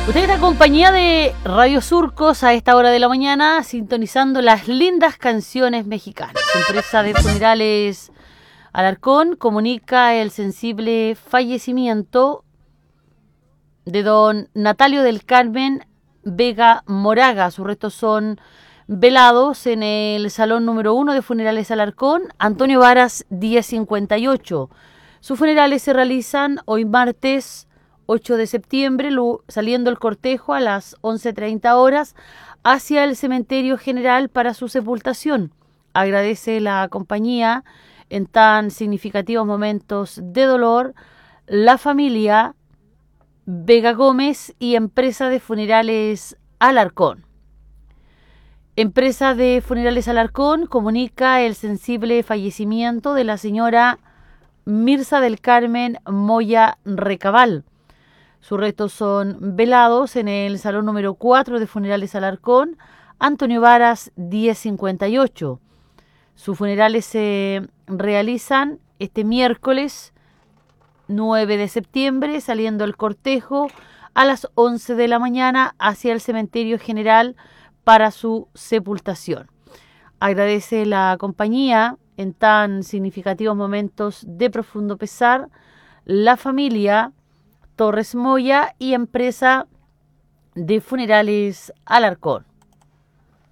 Usted está en compañía de Radio Surcos a esta hora de la mañana, sintonizando las lindas canciones mexicanas. Empresa de Funerales Alarcón comunica el sensible fallecimiento de don Natalio del Carmen Vega Moraga. Sus restos son velados en el Salón número 1 de Funerales Alarcón, Antonio Varas 1058. Sus funerales se realizan hoy martes 8 de septiembre, saliendo el cortejo a las 11:30 horas hacia el cementerio general para su sepultación. Agradece la compañía en tan significativos momentos de dolor la familia Vega Gómez y Empresa de Funerales Alarcón. Empresa de Funerales Alarcón comunica el sensible fallecimiento de la señora Mirza del Carmen Moya Recabal. Sus restos son velados en el Salón número 4 de Funerales Alarcón, Antonio Varas 1058. Sus funerales se realizan este miércoles 9 de septiembre, saliendo el cortejo a las 11 de la mañana hacia el cementerio general para su sepultación. Agradece la compañía en tan significativos momentos de profundo pesar la familia Torres Moya y Empresa de Funerales Alarcón.